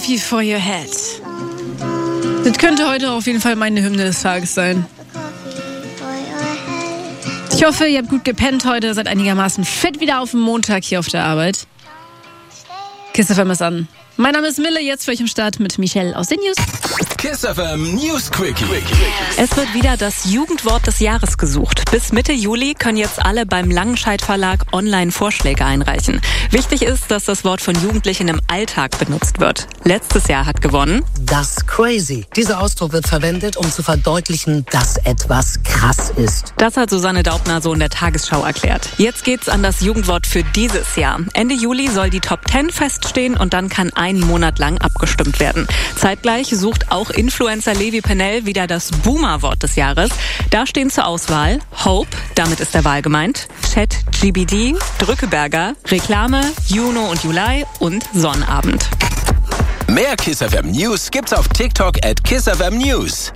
Coffee for your head. Das könnte heute auf jeden Fall meine Hymne des Tages sein. Ich hoffe, ihr habt gut gepennt heute, seid einigermaßen fit wieder auf dem Montag hier auf der Arbeit. Kiss FM ist an. Mein Name ist Mille, jetzt für euch im Start mit Michelle aus den News. Kiss FM News Quickie. Es wird wieder das Jugendwort des Jahres gesucht. Bis Mitte Juli können jetzt alle beim Langenscheidt Verlag online Vorschläge einreichen. Wichtig ist, dass das Wort von Jugendlichen im Alltag benutzt wird. Letztes Jahr hat gewonnen Das Crazy. Dieser Ausdruck wird verwendet, um zu verdeutlichen, dass etwas krass ist. Das hat Susanne Daubner so in der Tagesschau erklärt. Jetzt geht's an das Jugendwort für dieses Jahr. Ende Juli soll die Top 10 feststehen und dann kann einen Monat lang abgestimmt werden. Zeitgleich sucht auch Influencer Levi Pennell wieder das Boomer-Wort des Jahres. Da stehen zur Auswahl Hope, damit ist der Wahl gemeint, ChatGPT, Drückeberger, Reklame, Juno und Juli und Sonnabend. Mehr Kiss FM News gibt's auf TikTok @KissFM News.